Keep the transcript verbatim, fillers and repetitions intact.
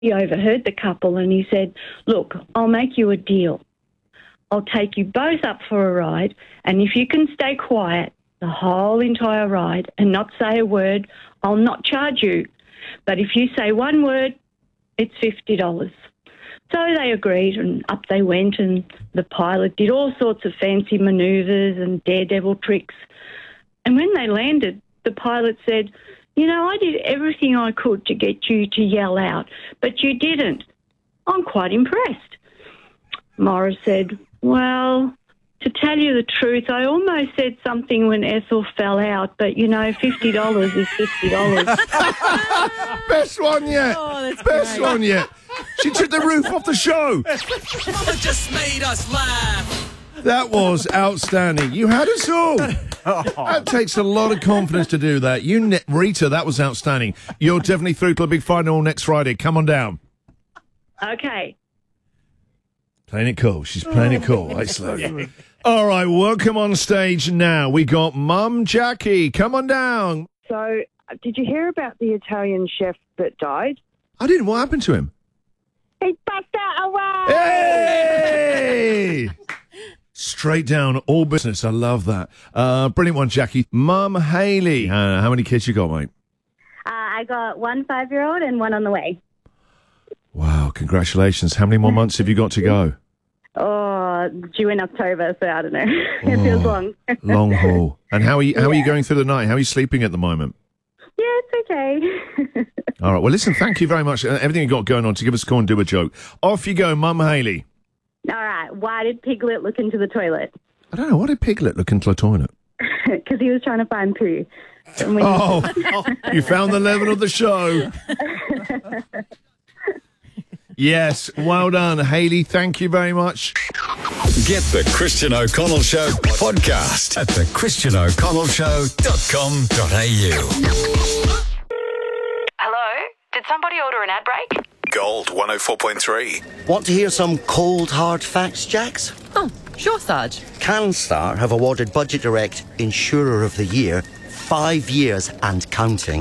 He overheard the couple and he said, look, I'll make you a deal. I'll take you both up for a ride, and if you can stay quiet the whole entire ride and not say a word, I'll not charge you. But if you say one word, it's fifty dollars. So they agreed, and up they went, and the pilot did all sorts of fancy manoeuvres and daredevil tricks. And when they landed, the pilot said, you know, I did everything I could to get you to yell out, but you didn't. I'm quite impressed. Morris said, well, to tell you the truth, I almost said something when Ethel fell out, but, you know, fifty dollars is fifty dollars. Best one yet. Oh, that's Best great. one yet. She took the roof off the show. Mama just made us laugh. That was outstanding. You had us all. That takes a lot of confidence to do that. You, ne- Rita, that was outstanding. You're definitely through to a big final next Friday. Come on down. Okay. Playing it cool. She's playing it cool. Right, slowly. All right, welcome on stage now. We got Mum Jackie. Come on down. So, did you hear about the Italian chef that died? I didn't. What happened to him? He passed out away! Hey! Straight down, all business. I love that. Uh, brilliant one, Jackie. Mum Hayley. Uh, how many kids you got, mate? Uh, I got one five-year-old and one on the way. Wow, congratulations. How many more months have you got to go? Oh, due in October, so I don't know. It feels long. Long haul. And how are you, how are you going through the night? How are you sleeping at the moment? Yeah, it's okay. All right, well, listen, thank you very much. Uh, everything you got going on to give us a call and do a joke. Off you go, Mum Hayley. All right, why did Piglet look into the toilet? I don't know. Why did Piglet look into the toilet? Because he was trying to find poo. And we- Oh, you found the level of the show. Yes, well done, Hayley. Thank you very much. Get the Christian O'Connell Show podcast at the christian o'connell show dot com dot a u. Hello? Did somebody order an ad break? Gold one oh four point three. Want to hear some cold, hard facts, Jax? Oh, sure, Sarge. CanStar have awarded Budget Direct Insurer of the Year five years and counting.